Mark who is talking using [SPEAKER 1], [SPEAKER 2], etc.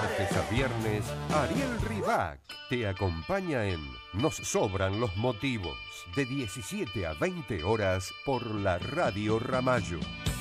[SPEAKER 1] martes a viernes, Ariel Ribac te acompaña en Nos Sobran los Motivos, de 17 a 20 horas por la Radio Ramallo.